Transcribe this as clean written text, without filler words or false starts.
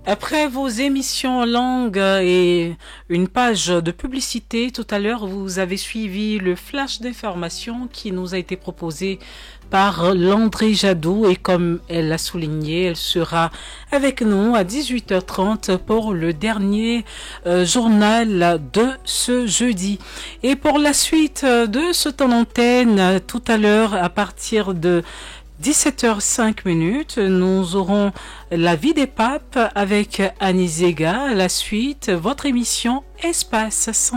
Après vos émissions longues et une page de publicité, tout à l'heure, vous avez suivi le flash d'information qui nous a été proposé par Landry Jadot et comme elle l'a souligné, elle sera avec nous à 18h30 pour le dernier journal de ce jeudi. Et pour la suite de ce temps d'antenne, tout à l'heure, à partir de 17h05, nous aurons la vie des papes avec Annie Zega. À la suite, votre émission Espace